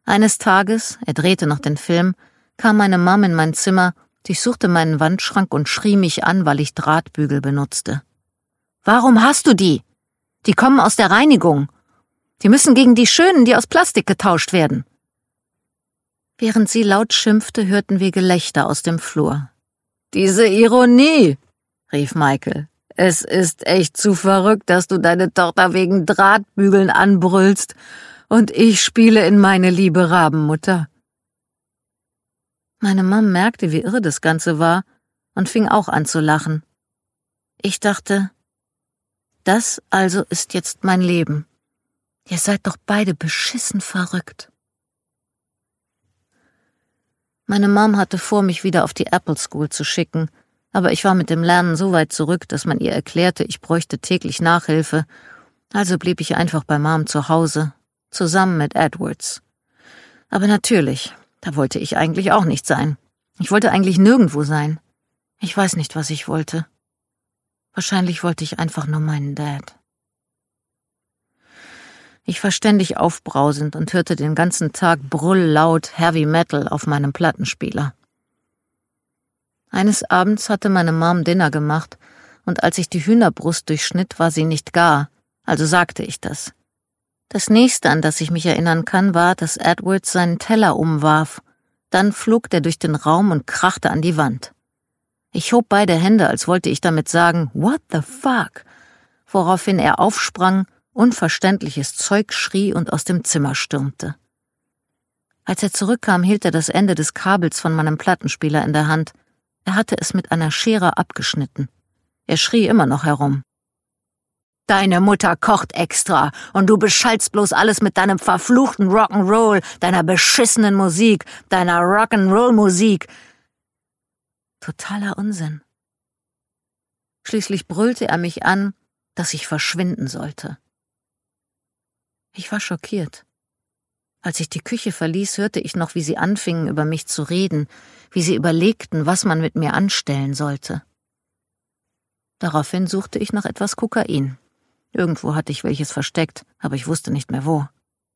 Eines Tages, er drehte noch den Film, kam meine Mom in mein Zimmer, durchsuchte meinen Wandschrank und schrie mich an, weil ich Drahtbügel benutzte. »Warum hast du die? Die kommen aus der Reinigung. Die müssen gegen die schönen, die aus Plastik getauscht werden.« Während sie laut schimpfte, hörten wir Gelächter aus dem Flur. »Diese Ironie«, rief Michael. »Es ist echt zu verrückt, dass du deine Tochter wegen Drahtbügeln anbrüllst und ich spiele in meine liebe Rabenmutter.« Meine Mom merkte, wie irre das Ganze war und fing auch an zu lachen. Ich dachte, das also ist jetzt mein Leben. Ihr seid doch beide beschissen verrückt. Meine Mom hatte vor, mich wieder auf die Apple School zu schicken, aber ich war mit dem Lernen so weit zurück, dass man ihr erklärte, ich bräuchte täglich Nachhilfe, also blieb ich einfach bei Mom zu Hause, zusammen mit Edwards. Aber natürlich, da wollte ich eigentlich auch nicht sein. Ich wollte eigentlich nirgendwo sein. Ich weiß nicht, was ich wollte. Wahrscheinlich wollte ich einfach nur meinen Dad. Ich war ständig aufbrausend und hörte den ganzen Tag brülllaut Heavy Metal auf meinem Plattenspieler. Eines Abends hatte meine Mom Dinner gemacht und als ich die Hühnerbrust durchschnitt, war sie nicht gar, also sagte ich das. Das nächste, an das ich mich erinnern kann, war, dass Edwards seinen Teller umwarf. Dann flog der durch den Raum und krachte an die Wand. Ich hob beide Hände, als wollte ich damit sagen, »What the fuck?«, woraufhin er aufsprang, unverständliches Zeug schrie und aus dem Zimmer stürmte. Als er zurückkam, hielt er das Ende des Kabels von meinem Plattenspieler in der Hand. Er hatte es mit einer Schere abgeschnitten. Er schrie immer noch herum. »Deine Mutter kocht extra und du beschallst bloß alles mit deinem verfluchten Rock'n'Roll, deiner beschissenen Musik, deiner Rock'n'Roll-Musik.« Totaler Unsinn. Schließlich brüllte er mich an, dass ich verschwinden sollte. Ich war schockiert. Als ich die Küche verließ, hörte ich noch, wie sie anfingen, über mich zu reden, wie sie überlegten, was man mit mir anstellen sollte. Daraufhin suchte ich nach etwas Kokain. Irgendwo hatte ich welches versteckt, aber ich wusste nicht mehr wo.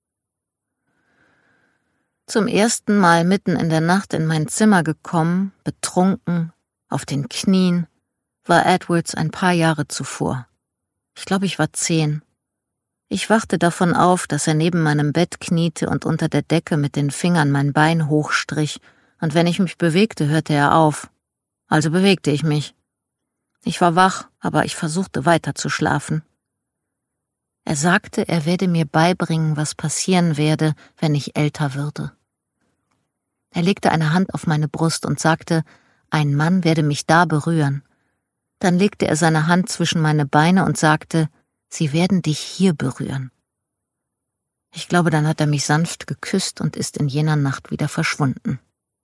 Zum ersten Mal mitten in der Nacht in mein Zimmer gekommen, betrunken, auf den Knien, war Edwards ein paar Jahre zuvor. Ich glaube, ich war 10. Ich wachte davon auf, dass er neben meinem Bett kniete und unter der Decke mit den Fingern mein Bein hochstrich, und wenn ich mich bewegte, hörte er auf. Also bewegte ich mich. Ich war wach, aber ich versuchte weiter zu schlafen. Er sagte, er werde mir beibringen, was passieren werde, wenn ich älter würde. Er legte eine Hand auf meine Brust und sagte, ein Mann werde mich da berühren. Dann legte er seine Hand zwischen meine Beine und sagte, sie werden dich hier berühren. Ich glaube, dann hat er mich sanft geküsst und ist in jener Nacht wieder verschwunden.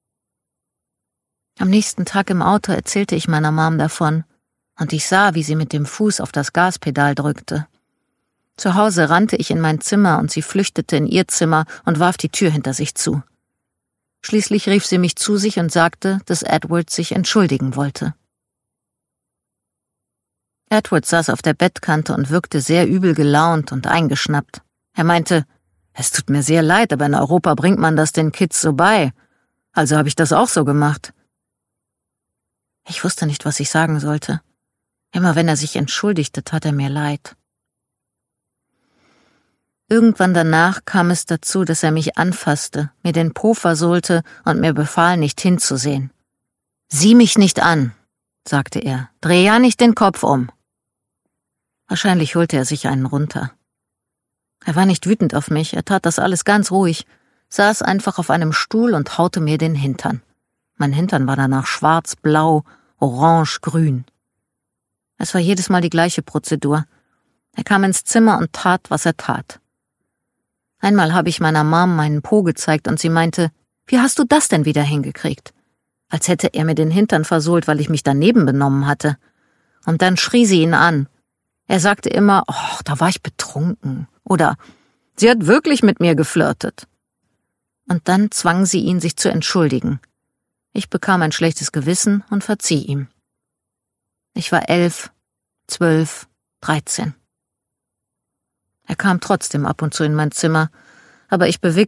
Am nächsten Tag im Auto erzählte ich meiner Mom davon, und ich sah, wie sie mit dem Fuß auf das Gaspedal drückte. Zu Hause rannte ich in mein Zimmer und sie flüchtete in ihr Zimmer und warf die Tür hinter sich zu. Schließlich rief sie mich zu sich und sagte, dass Edward sich entschuldigen wollte. Edward saß auf der Bettkante und wirkte sehr übel gelaunt und eingeschnappt. Er meinte, es tut mir sehr leid, aber in Europa bringt man das den Kids so bei. Also habe ich das auch so gemacht. Ich wusste nicht, was ich sagen sollte. Immer wenn er sich entschuldigte, tat er mir leid. Irgendwann danach kam es dazu, dass er mich anfasste, mir den Po versohlte und mir befahl, nicht hinzusehen. »Sieh mich nicht an«, sagte er, »dreh ja nicht den Kopf um.« Wahrscheinlich holte er sich einen runter. Er war nicht wütend auf mich, er tat das alles ganz ruhig, saß einfach auf einem Stuhl und haute mir den Hintern. Mein Hintern war danach schwarz, blau, orange, grün. Es war jedes Mal die gleiche Prozedur. Er kam ins Zimmer und tat, was er tat. Einmal habe ich meiner Mom meinen Po gezeigt und sie meinte, »Wie hast du das denn wieder hingekriegt?« Als hätte er mir den Hintern versohlt, weil ich mich daneben benommen hatte. Und dann schrie sie ihn an. Er sagte immer, »Oh, da war ich betrunken«, oder »Sie hat wirklich mit mir geflirtet«. Und dann zwang sie ihn, sich zu entschuldigen. Ich bekam ein schlechtes Gewissen und verzieh ihm. Ich war 11, 12, 13. Er kam trotzdem ab und zu in mein Zimmer, aber ich bewegte